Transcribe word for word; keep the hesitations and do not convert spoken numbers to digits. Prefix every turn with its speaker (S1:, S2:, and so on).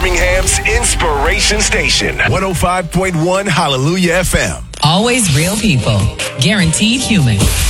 S1: Birmingham's Inspiration Station. one oh five point one Hallelujah F M.
S2: Always real people. Guaranteed human.